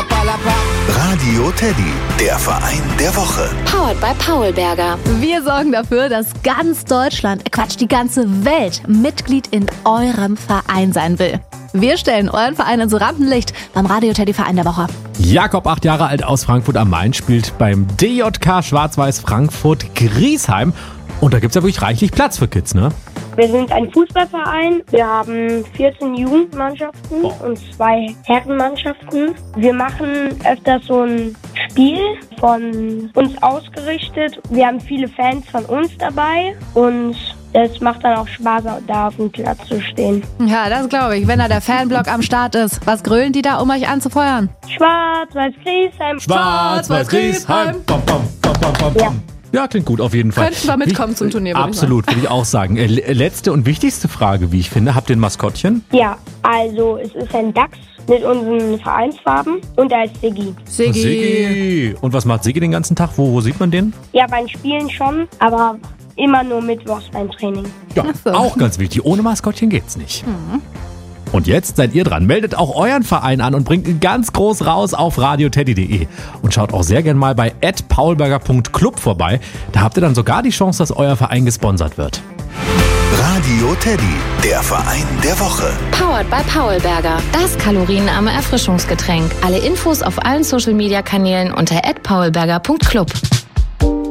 Radio Teddy, der Verein der Woche. Powered by Paulberger. Wir sorgen dafür, dass ganz Deutschland, die ganze Welt Mitglied in eurem Verein sein will. Wir stellen euren Verein ins Rampenlicht beim Radio Teddy Verein der Woche. Jakob, 8 Jahre alt, aus Frankfurt am Main, spielt beim DJK Schwarz-Weiß Frankfurt Griesheim. Und da gibt's ja wirklich reichlich Platz für Kids, ne? Wir sind ein Fußballverein. Wir haben 14 Jugendmannschaften und 2 Herrenmannschaften. Wir machen öfters so ein Spiel von uns ausgerichtet. Wir haben viele Fans von uns dabei und es macht dann auch Spaß, da auf dem Platz zu stehen. Ja, das glaube ich, wenn da der Fanblock am Start ist. Was grölen die da, um euch anzufeuern? Schwarz-Weiß Griesheim. Schwarz-Weiß Griesheim. Bam, bam, bam, bam, bam. Ja. Ja, klingt gut auf jeden Fall. Könnten wir mitkommen zum Turnier, würde ich sagen. Absolut, würde ich auch sagen. Letzte und wichtigste Frage, wie ich finde. Habt ihr ein Maskottchen? Ja, also es ist ein Dachs mit unseren Vereinsfarben und da ist Siggi. Siggi. Und was macht Siggi den ganzen Tag? Wo sieht man den? Ja, beim Spielen schon, aber immer nur mittwochs beim Training. Ja, Ach so. Auch ganz wichtig. Ohne Maskottchen geht's nicht. Und jetzt seid ihr dran. Meldet auch euren Verein an und bringt ihn ganz groß raus auf radioteddy.de. Und schaut auch sehr gern mal bei @paulberger.club vorbei. Da habt ihr dann sogar die Chance, dass euer Verein gesponsert wird. Radio Teddy, der Verein der Woche. Powered by Paulberger. Das kalorienarme Erfrischungsgetränk. Alle Infos auf allen Social-Media-Kanälen unter @paulberger.club.